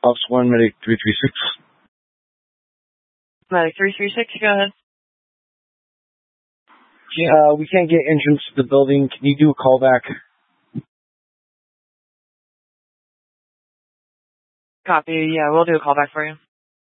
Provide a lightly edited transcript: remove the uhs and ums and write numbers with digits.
Ops 1, Medic 336. Medic 336, go ahead. Yeah, we can't get entrance to the building. Can you do a callback? Copy. Yeah, we'll do a callback for you.